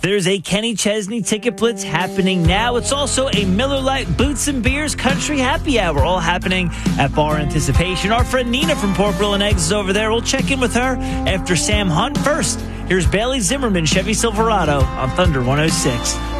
There's a Kenny Chesney Ticket Blitz happening now. It's also a Miller Lite Boots and Beers Country Happy Hour, all happening at Bar Anticipation. Our friend Nina from Pork Grill and Eggs is over there. We'll check in with her after Sam Hunt. First, here's Bailey Zimmerman, Chevy Silverado on Thunder 106.